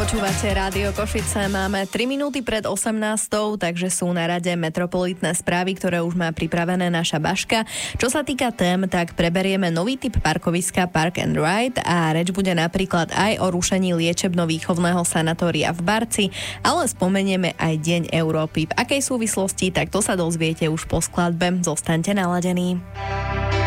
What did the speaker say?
Počúvate Rádio Košice, máme 3 minúty pred 18, takže sú na rade metropolitné správy, ktoré už má pripravené naša Baška. Čo sa týka tém, tak preberieme nový typ parkoviska Park and Ride a reč bude napríklad aj o rušení liečebno-výchovného sanatória v Barci, ale spomenieme aj Deň Európy. V akej súvislosti, tak to sa dozviete už po skladbe. Zostaňte naladení.